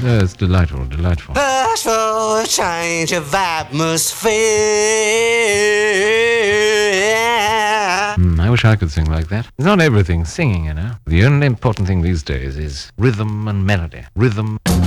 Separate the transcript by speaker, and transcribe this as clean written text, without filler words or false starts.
Speaker 1: It's delightful, delightful.
Speaker 2: Ask for a change of atmosphere.
Speaker 1: I wish I could sing like that. It's not everything singing, you know. The only important thing these days is rhythm and melody. Rhythm